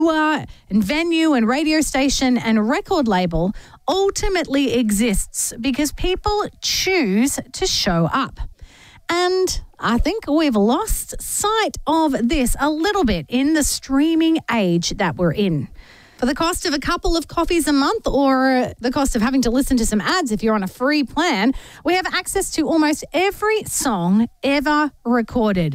tour and venue and radio station and record label ultimately exists because people choose to show up. And I think we've lost sight of this a little bit in the streaming age that we're in. For the cost of a couple of coffees a month or the cost of having to listen to some ads if you're on a free plan, we have access to almost every song ever recorded.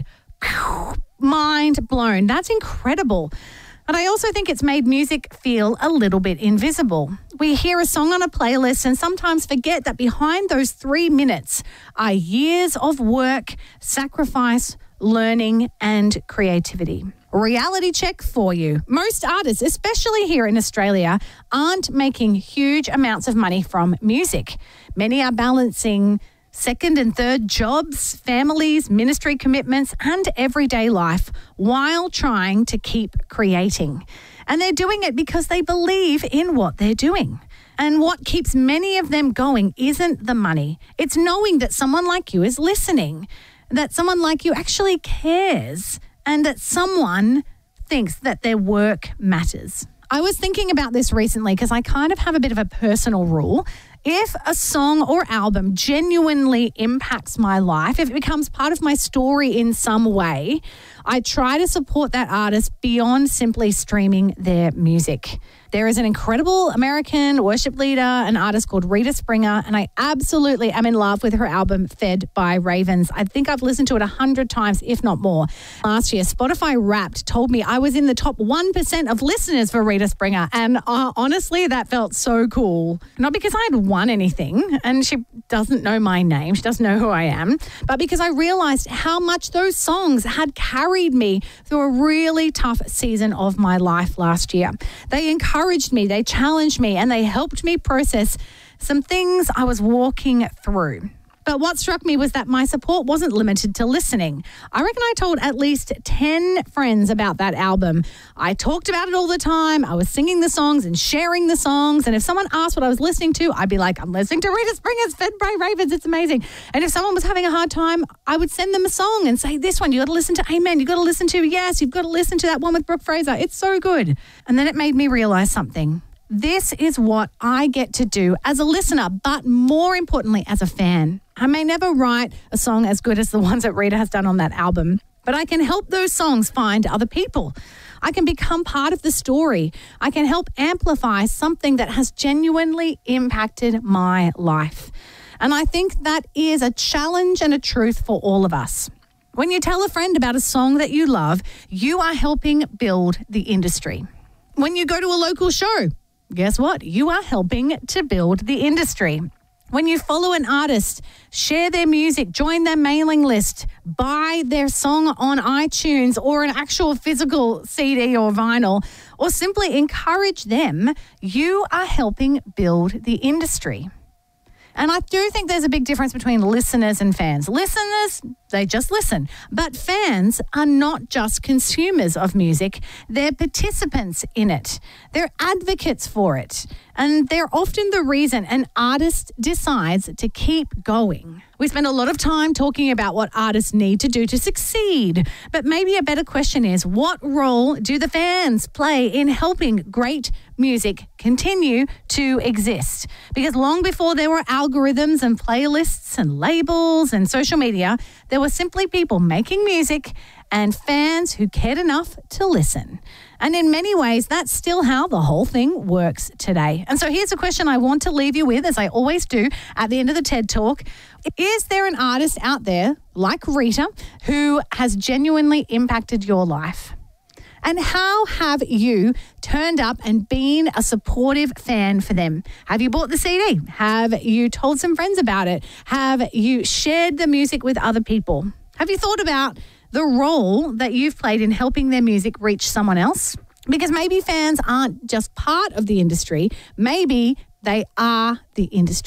Mind blown. That's incredible. But I also think it's made music feel a little bit invisible. We hear a song on a playlist and sometimes forget that behind those 3 minutes are years of work, sacrifice, learning, and creativity. Reality check for you. Most artists, especially here in Australia, aren't making huge amounts of money from music. Many are balancing second and third jobs, families, ministry commitments, and everyday life while trying to keep creating. And they're doing it because they believe in what they're doing. And what keeps many of them going isn't the money. It's knowing that someone like you is listening, that someone like you actually cares, and that someone thinks that their work matters. I was thinking about this recently because I kind of have a bit of a personal rule. If a song or album genuinely impacts my life, if it becomes part of my story in some way, I try to support that artist beyond simply streaming their music. There is an incredible American worship leader, an artist called Rita Springer, and I absolutely am in love with her album, Fed by Ravens. I think I've listened to it 100 times, if not more. Last year, Spotify Wrapped told me I was in the top 1% of listeners for Rita Springer, and honestly, that felt so cool. Not because I had won anything, and she doesn't know my name, she doesn't know who I am, but because I realized how much those songs had carried me through a really tough season of my life last year. They encouraged me, they challenged me, and they helped me process some things I was walking through. But what struck me was that my support wasn't limited to listening. I reckon I told at least 10 friends about that album. I talked about it all the time. I was singing the songs and sharing the songs. And if someone asked what I was listening to, I'd be like, I'm listening to Rita Springer's Fed by Ravens. It's amazing. And if someone was having a hard time, I would send them a song and say, this one, you got to listen to Amen. You got to listen to Yes. You've got to listen to that one with Brooke Fraser. It's so good. And then it made me realize something. This is what I get to do as a listener, but more importantly, as a fan. I may never write a song as good as the ones that Rita has done on that album, but I can help those songs find other people. I can become part of the story. I can help amplify something that has genuinely impacted my life. And I think that is a challenge and a truth for all of us. When you tell a friend about a song that you love, you are helping build the industry. When you go to a local show, guess what? You are helping to build the industry. When you follow an artist, share their music, join their mailing list, buy their song on iTunes or an actual physical CD or vinyl, or simply encourage them, you are helping build the industry. And I do think there's a big difference between listeners and fans. Listeners, they just listen. But fans are not just consumers of music. They're participants in it. They're advocates for it. And they're often the reason an artist decides to keep going. We spend a lot of time talking about what artists need to do to succeed. But maybe a better question is, what role do the fans play in helping great music continue to exist? Because long before there were algorithms and playlists and labels and social media, there were simply people making music and fans who cared enough to listen. And in many ways, that's still how the whole thing works today. And so here's a question I want to leave you with, as I always do at the end of the TED Talk. Is there an artist out there like Rita who has genuinely impacted your life? And how have you turned up and been a supportive fan for them? Have you bought the CD? Have you told some friends about it? Have you shared the music with other people? Have you thought about the role that you've played in helping their music reach someone else? Because maybe fans aren't just part of the industry. Maybe they are the industry.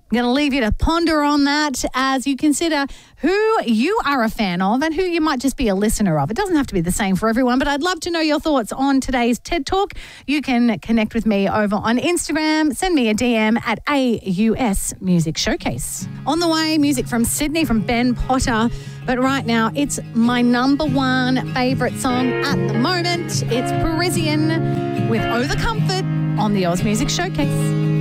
I'm going to leave you to ponder on that as you consider who you are a fan of and who you might just be a listener of. It doesn't have to be the same for everyone, but I'd love to know your thoughts on today's TED Talk. You can connect with me over on Instagram. Send me a DM at AUS Music Showcase. On the way, music from Sydney from Ben Potter. But right now, it's my number one favourite song at the moment. It's Parisian with Oh the Comfort on the Oz Music Showcase.